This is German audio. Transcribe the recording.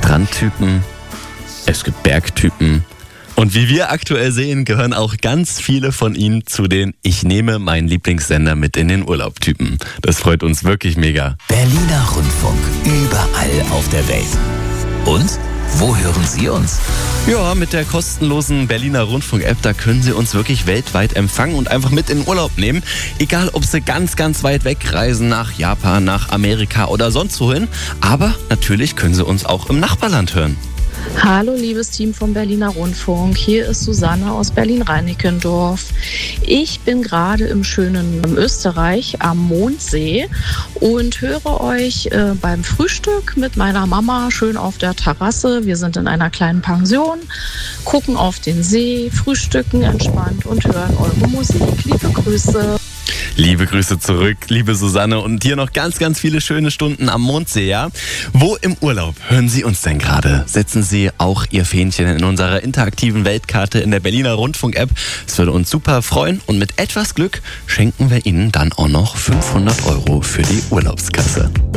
Strandtypen, es gibt Bergtypen. Und wie wir aktuell sehen, gehören auch ganz viele von ihnen zu den Ich nehme meinen Lieblingssender mit in den Urlaub-Typen. Das freut uns wirklich mega. Berliner Rundfunk, überall auf der Welt. Und wo hören Sie uns? Ja, mit der kostenlosen Berliner Rundfunk-App, da können Sie uns wirklich weltweit empfangen und einfach mit in den Urlaub nehmen. Egal, ob Sie ganz, ganz weit wegreisen, nach Japan, nach Amerika oder sonst wohin. Aber natürlich können Sie uns auch im Nachbarland hören. Hallo liebes Team vom Berliner Rundfunk, hier ist Susanne aus Berlin-Reinickendorf. Ich bin gerade im schönen Österreich am Mondsee und höre euch beim Frühstück mit meiner Mama schön auf der Terrasse. Wir sind in einer kleinen Pension, gucken auf den See, frühstücken entspannt und hören eure Musik. Liebe Grüße. Liebe Grüße zurück, liebe Susanne, und hier noch ganz, ganz viele schöne Stunden am Mondsee, ja? Wo im Urlaub hören Sie uns denn gerade? Setzen Sie auch Ihr Fähnchen in unserer interaktiven Weltkarte in der Berliner Rundfunk-App. Es würde uns super freuen und mit etwas Glück schenken wir Ihnen dann auch noch 500 € für die Urlaubskasse.